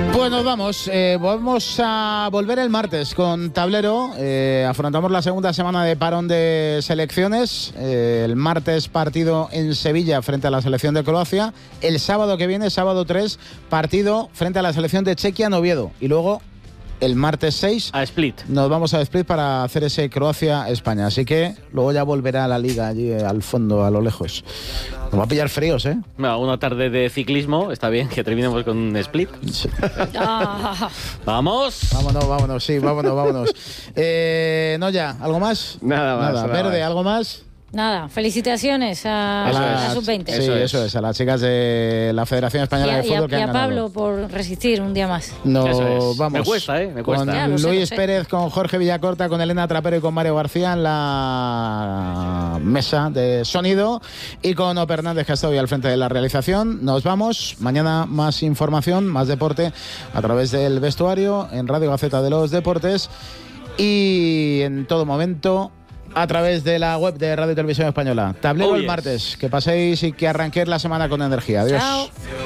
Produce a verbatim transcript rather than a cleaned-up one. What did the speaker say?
Pues nos vamos, eh, vamos a volver el martes con tablero, eh, afrontamos la segunda semana de parón de selecciones, eh, el martes partido en Sevilla frente a la selección de Croacia, el sábado que viene, sábado tres, partido frente a la selección de Chequia en Oviedo y luego el martes seis a Split. Nos vamos a Split para hacer ese Croacia-España, así que luego ya volverá a la liga allí al fondo, a lo lejos. Nos va a pillar fríos, ¿eh? Bueno, una tarde de ciclismo, está bien que terminemos con un Split. Sí. Ah. ¡Vamos! Vámonos, vámonos, sí, vámonos, vámonos. Eh, no ya, ¿algo más? Nada más. Nada, nada Verde, más. ¿algo más? Nada, felicitaciones a, A a las- la sub veinte. Sí, Eso es. eso es, a las chicas de la Federación Y Española a, de y a- Fútbol que y a han ganado. Pablo por resistir un día más. Nos Eso es. vamos. Me cuesta, ¿eh? Me cuesta. Con Ya, lo sé, lo Luis sé. Pérez, con Jorge Villacorta, con Elena Trapero y con Mario García en la mesa de sonido y con Ope Hernández, que ha estado hoy al frente de la realización. Nos vamos. Mañana más información, más deporte a través del vestuario en Radio Gaceta de los Deportes y en todo momento a través de la web de Radio y Televisión Española. Tablero Oh, el yes. martes. Que paséis y que arranquéis la semana con energía. Adiós. Chao.